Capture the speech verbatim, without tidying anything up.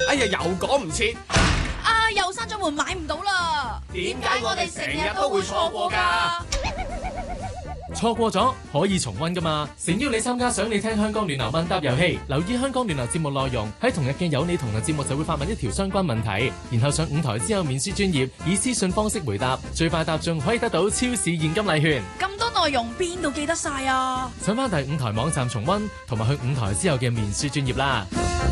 哎呀，又講唔切。 啊，又閂咗門買唔到啦。 點解我哋成日都會錯過㗎？ 錯過咗可以重溫噶嘛？誠邀你參加想你聽香港聯流問答遊戲，留意香港聯流節目內容，喺同日嘅有你同行節目就會發問一條相關問題，然後上五台之後面書專頁以私信方式回答，最快答中可以得到超市現金禮券。 咁多內容邊度記得晒啊？ 上翻第五台網站重溫，同埋去五台之後嘅面書專頁啦。